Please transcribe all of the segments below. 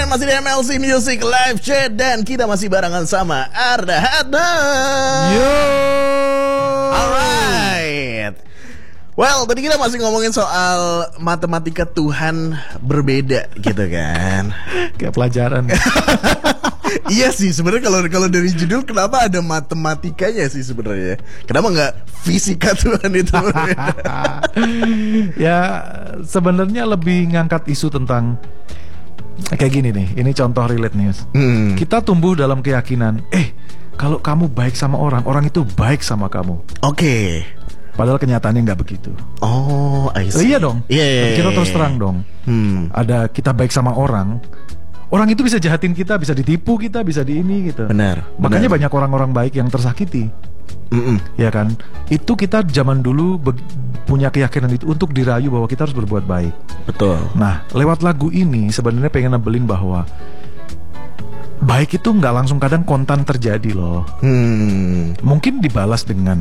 kalian masih di MLC Music Live Chat dan kita masih barengan sama Arda Hadna. Yo. Alright. Well, tadi kita masih ngomongin soal matematika Tuhan berbeda gitu kan. Kayak pelajaran. Iya sih sebenarnya kalau dari judul kenapa ada matematikanya sih sebenarnya? Kenapa nggak fisika Tuhan itu berbeda? Ya sebenarnya lebih ngangkat isu tentang kayak gini nih. Ini contoh relate nih. Kita tumbuh dalam keyakinan, kalau kamu baik sama orang, orang itu baik sama kamu. Oke. Padahal kenyataannya nggak begitu. Oh, I see. Iya dong. Iya. Kita terus terang dong. Ada kita baik sama orang. Orang itu bisa jahatin kita, bisa ditipu kita, bisa di ini gitu. Benar. Makanya banyak orang-orang baik yang tersakiti. Ya kan? Itu kita zaman dulu punya keyakinan itu untuk dirayu bahwa kita harus berbuat baik. Betul. Nah, lewat lagu ini sebenarnya pengen nebelin bahwa baik itu nggak langsung kadang kontan terjadi loh. Mungkin dibalas dengan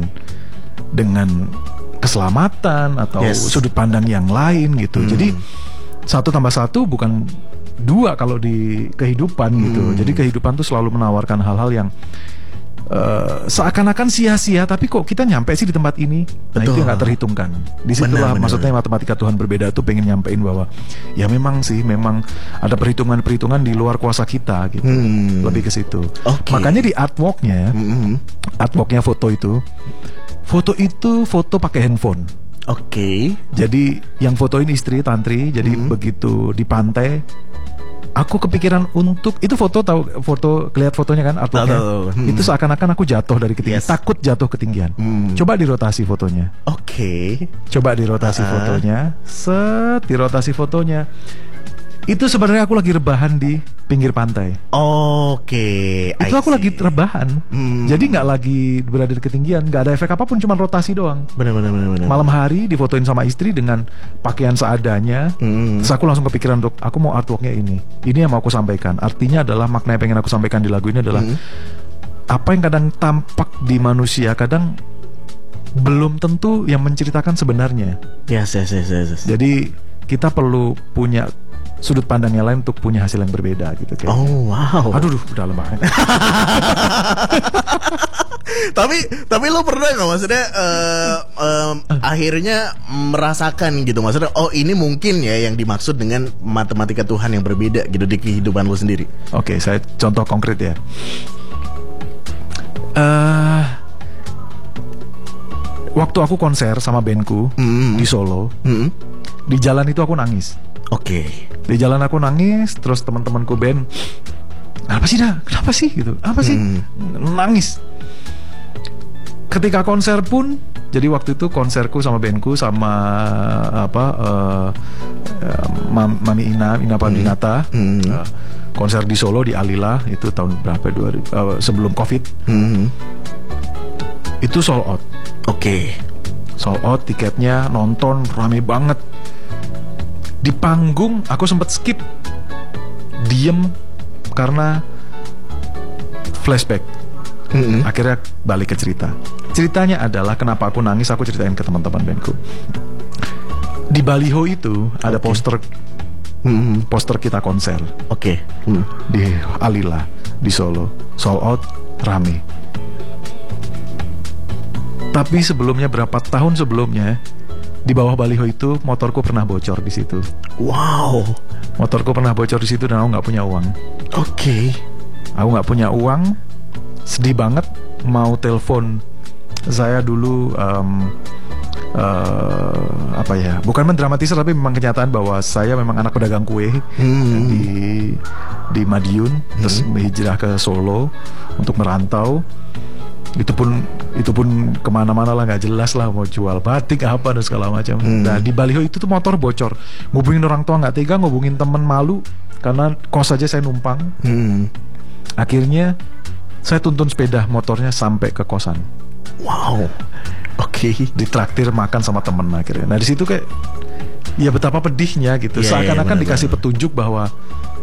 keselamatan atau sudut pandang yang lain gitu. Jadi 1 tambah 1 bukan 2 kalau di kehidupan gitu. Jadi kehidupan tuh selalu menawarkan hal-hal yang seakan-akan sia-sia, tapi kok kita nyampe sih di tempat ini. Nah itu yang gak terhitungkan. Disitulah maksudnya matematika Tuhan berbeda tuh pengen nyampein bahwa ya memang ada perhitungan-perhitungan di luar kuasa kita gitu. Lebih ke situ. Makanya di artworknya foto itu foto pakai handphone. Jadi yang fotoin istri Tantri. Jadi begitu di pantai, aku kepikiran untuk itu lihat fotonya kan artworknya. Itu seakan-akan aku jatuh dari ketinggian, takut jatuh ketinggian. Coba dirotasi fotonya. Coba dirotasi fotonya. Dirotasi fotonya. Itu sebenarnya aku lagi rebahan di pinggir pantai. Itu aku lagi rebahan. Jadi nggak lagi berada di ketinggian, nggak ada efek apapun, cuma rotasi doang. Benar. Malam hari difotoin sama istri dengan pakaian seadanya. Terus aku langsung kepikiran untuk aku mau artworknya ini. Ini yang mau aku sampaikan. Artinya adalah makna yang pengen aku sampaikan di lagu ini adalah apa yang kadang tampak di manusia kadang belum tentu yang menceritakan sebenarnya. Yes. Jadi kita perlu punya sudut pandang yang lain untuk punya hasil yang berbeda gitu kayak. Wow. Aduh, dalam banget. tapi lo pernah nggak maksudnya akhirnya merasakan gitu maksudnya ini mungkin ya yang dimaksud dengan matematika Tuhan yang berbeda gitu di kehidupan lo sendiri. Oke, saya contoh konkret ya. Waktu aku konser sama bandku di Solo, di jalan itu aku nangis. Di jalan aku nangis, terus teman-temanku band, kenapa sih gitu, nangis. Ketika konser pun, jadi waktu itu konserku sama bandku sama Mami Ina Pandinata, konser di Solo di Alila itu tahun berapa, sebelum Covid, itu sold out. Sold out tiketnya, nonton rame banget. Di panggung aku sempat skip, diem karena flashback. Akhirnya balik ke cerita. Ceritanya adalah kenapa aku nangis, aku ceritain ke teman-teman bandku. Di baliho itu ada poster kita konser. Di Alila di Solo, sold out, rame. Tapi sebelumnya, berapa tahun sebelumnya, di bawah baliho itu motorku pernah bocor di situ. Wow. Motorku pernah bocor di situ dan aku nggak punya uang. Aku nggak punya uang, sedih banget. Mau telepon saya dulu, bukan mendramatisir tapi memang kenyataan bahwa saya memang anak pedagang kue di Madiun, terus hijrah ke Solo untuk merantau. Itu pun kemana-mana lah, nggak jelas lah, mau jual batik apa dan segala macam. Nah di baliho itu tuh motor bocor, ngubungin orang tua nggak tega, ngubungin temen malu karena kos aja saya numpang. Akhirnya saya tuntun sepeda motornya sampai ke kosan. Wow. Ditraktir makan sama temen akhirnya. Nah di situ kayak ya betapa pedihnya gitu. Seakan-akan dikasih petunjuk bahwa